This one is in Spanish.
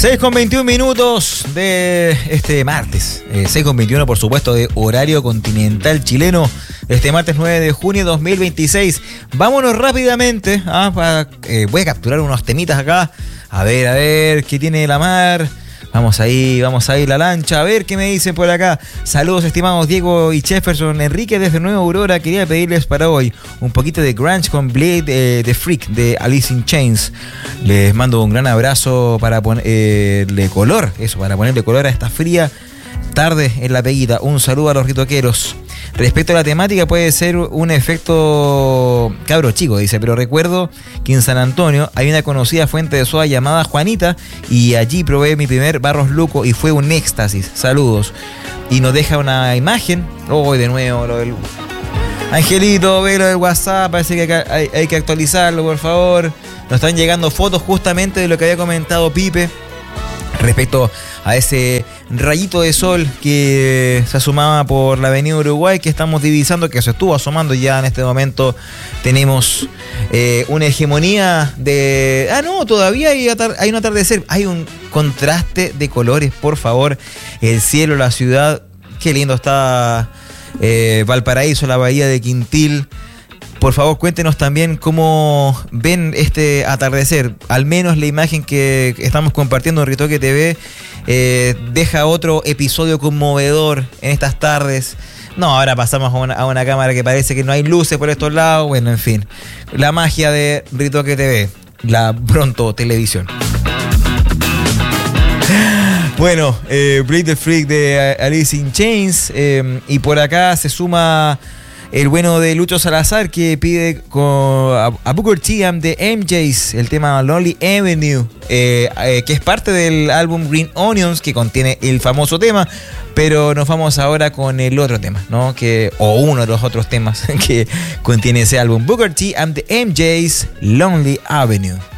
6:21 de este martes. 6:21, por supuesto, de horario continental chileno. Este martes 9 de junio de 2026. Vámonos rápidamente. Voy a capturar unos temitas acá. A ver, ¿qué tiene la mar? Vamos ahí, la lancha. A ver qué me dicen por acá. Saludos, estimados Diego y Jefferson. Enrique desde Nueva Aurora. Quería pedirles para hoy un poquito de grunge con Blade the Freak de Alice in Chains. Les mando un gran abrazo para ponerle color. Para ponerle color a esta fría tarde en la peguita. Un saludo a los ritoqueros. Respecto a la temática, puede ser un efecto cabro chico, dice, pero recuerdo que en San Antonio hay una conocida fuente de soda llamada Juanita y allí probé mi primer Barros Luco y fue un éxtasis. Saludos. Y nos deja una imagen. De nuevo lo del... Angelito, ve lo del WhatsApp, parece que hay que actualizarlo, por favor. Nos están llegando fotos justamente de lo que había comentado Pipe respecto a ese rayito de sol que se asomaba por la avenida Uruguay, que estamos divisando, que se estuvo asomando ya en este momento. Tenemos una hegemonía de... todavía hay un atardecer, hay un contraste de colores, por favor. El cielo, la ciudad, qué lindo está Valparaíso, la bahía de Quintil. Por favor, cuéntenos también cómo ven este atardecer. Al menos la imagen que estamos compartiendo en Ritoque TV deja otro episodio conmovedor en estas tardes. Ahora pasamos a una cámara que parece que no hay luces por estos lados. Bueno, en fin. La magia de Ritoque TV. La pronto televisión. Bueno, Blade the Freak de Alice in Chains. Y por acá se suma... el bueno de Lucho Salazar, que pide a Booker T and the MJs el tema Lonely Avenue, que es parte del álbum Green Onions, que contiene el famoso tema, pero nos vamos ahora con el otro tema, ¿no? O uno de los otros temas que contiene ese álbum. Booker T and the MJs, Lonely Avenue.